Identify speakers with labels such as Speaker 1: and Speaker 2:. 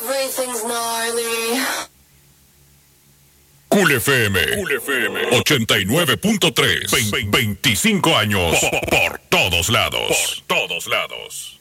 Speaker 1: Everything's gnarly.
Speaker 2: Cool FM 89.3. 25 años por todos lados.